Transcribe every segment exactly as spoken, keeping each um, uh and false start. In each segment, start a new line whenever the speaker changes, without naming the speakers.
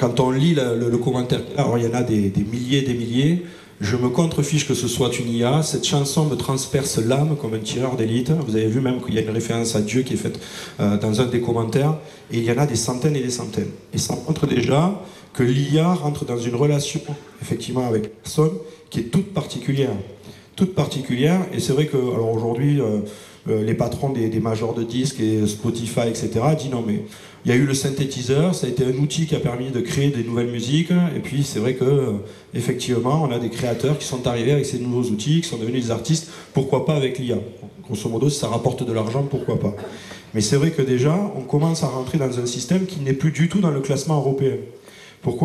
quand on lit le, le, le commentaire, alors il y en a des, des milliers, des milliers, je me contrefiche que ce soit une I A, cette chanson me transperce l'âme comme un tireur d'élite. Vous avez vu même qu'il y a une référence à Dieu qui est faite euh, dans un des commentaires, et il y en a des centaines et des centaines. Et ça montre déjà que l'I A rentre dans une relation, effectivement, avec une personne qui est toute particulière. Toute particulière, et c'est vrai que, alors aujourd'hui, euh, euh, les patrons des, des majors de disques et Spotify, et cetera, disent non mais il y a eu le synthétiseur, ça a été un outil qui a permis de créer des nouvelles musiques, et puis c'est vrai que euh, effectivement on a des créateurs qui sont arrivés avec ces nouveaux outils, qui sont devenus des artistes, pourquoi pas avec l'I A. Grosso modo, si ça rapporte de l'argent, pourquoi pas. Mais c'est vrai que déjà, on commence à rentrer dans un système qui n'est plus du tout dans le classement européen. Pourquoi ?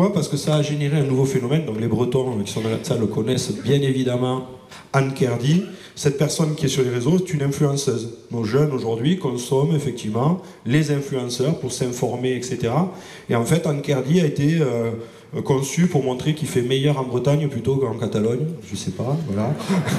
Parce que ça a généré un nouveau phénomène, donc les Bretons qui sont dans la salle le connaissent bien évidemment. Anne Kerdy, cette personne qui est sur les réseaux, c'est une influenceuse. Nos jeunes aujourd'hui consomment effectivement les influenceurs pour s'informer, et cetera. Et en fait, Anne Kerdy a été euh, conçue pour montrer qu'il fait meilleur en Bretagne plutôt qu'en Catalogne, je sais pas, voilà.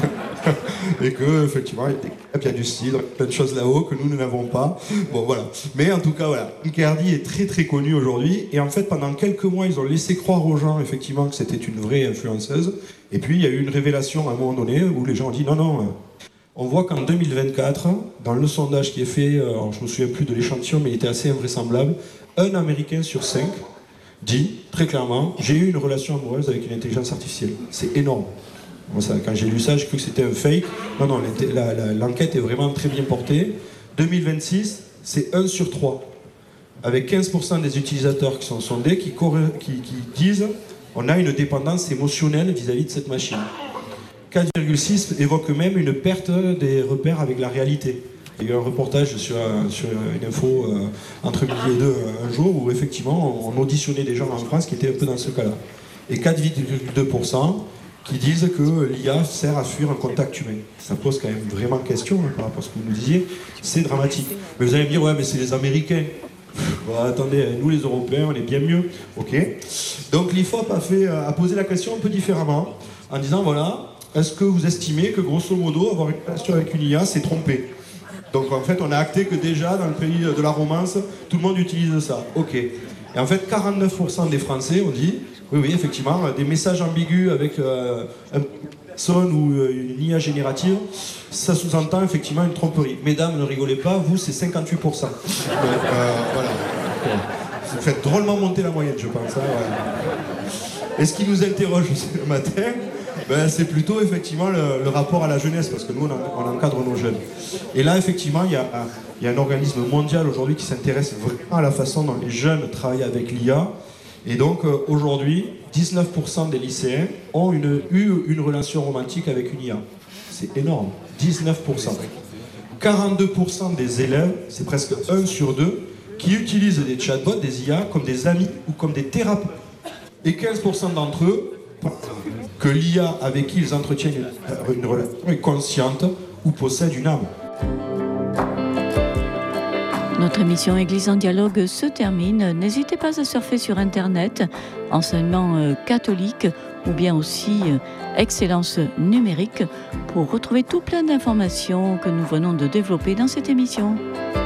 Et que effectivement, il y a du style, plein de choses là-haut que nous, nous n'avons pas. Bon, voilà. Mais en tout cas, voilà. Anne Kerdy est très très connue aujourd'hui. Et en fait, pendant quelques mois, ils ont laissé croire aux gens effectivement que c'était une vraie influenceuse. Et puis, il y a eu une révélation à un moment donné où les gens ont dit non, non. On voit qu'en deux mille vingt-quatre, dans le sondage qui est fait, alors je ne me souviens plus de l'échantillon, mais il était assez invraisemblable, un Américain sur cinq dit très clairement j'ai eu une relation amoureuse avec une intelligence artificielle. C'est énorme. Bon, ça, quand j'ai lu ça, j'ai cru que c'était un fake. Non, non, la, la, l'enquête est vraiment très bien portée. deux mille vingt-six, c'est un sur trois. Avec quinze pour cent des utilisateurs qui sont sondés qui, qui, qui disent on a une dépendance émotionnelle vis-à-vis de cette machine. quatre virgule six évoque même une perte des repères avec la réalité. Il y a eu un reportage sur, sur une info euh, entre midi et deux un jour où effectivement on auditionnait des gens en France qui étaient un peu dans ce cas-là. Et quatre virgule deux pour cent qui disent que l'I A sert à fuir un contact humain. Ça pose quand même vraiment question hein, par rapport à ce que vous nous disiez. C'est dramatique. Mais vous allez me dire, ouais mais c'est les Américains. Bon, attendez, nous les Européens, on est bien mieux. Ok. Donc l'I F O P a, fait, a posé la question un peu différemment, en disant voilà, est-ce que vous estimez que grosso modo, avoir une relation avec une I A, c'est tromper ? Donc en fait, on a acté que déjà, dans le pays de la romance, tout le monde utilise ça. Ok. Et en fait, quarante-neuf pour cent des Français ont dit, oui, oui, effectivement, des messages ambigus avec euh, un personne ou euh, une I A générative, ça sous-entend effectivement une tromperie. Mesdames, ne rigolez pas, vous, c'est cinquante-huit pour cent. Donc, euh, voilà. Vous faites drôlement monter la moyenne, je pense. Hein, ouais. Et ce qui nous interroge ce matin, ben, c'est plutôt effectivement le, le rapport à la jeunesse, parce que nous, on, on encadre nos jeunes. Et là, effectivement, il y a, il y a un organisme mondial aujourd'hui qui s'intéresse vraiment à la façon dont les jeunes travaillent avec l'I A. Et donc, euh, aujourd'hui, dix-neuf pour cent des lycéens ont une, eu une relation romantique avec une I A. C'est énorme, dix-neuf pour cent. quarante-deux pour cent des élèves, c'est presque un sur deux, qui utilisent des chatbots, des I A, comme des amis ou comme des thérapeutes. Et quinze pour cent d'entre eux, que l'I A avec qui ils entretiennent une, une relation est consciente ou possède une âme.
Notre émission Église en dialogue se termine. N'hésitez pas à surfer sur Internet, enseignement euh, catholique ou bien aussi euh, excellence numérique pour retrouver tout plein d'informations que nous venons de développer dans cette émission.